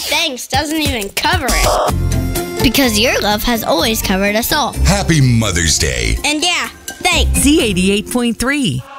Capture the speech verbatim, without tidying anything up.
thanks doesn't even cover it. Because your love has always covered us all. Happy Mother's Day. And yeah, thanks. Z eighty-eight point three.